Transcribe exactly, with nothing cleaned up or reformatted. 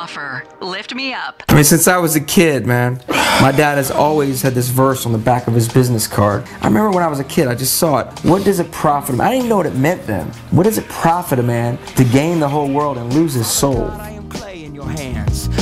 offer. Lift me up. I mean, since I was a kid, man, my dad has always had this verse on the back of his business card. I remember when I was a kid, I just saw it. What does it profit a man? I didn't even know what it meant then. What does it profit a man to gain the whole world and lose his soul?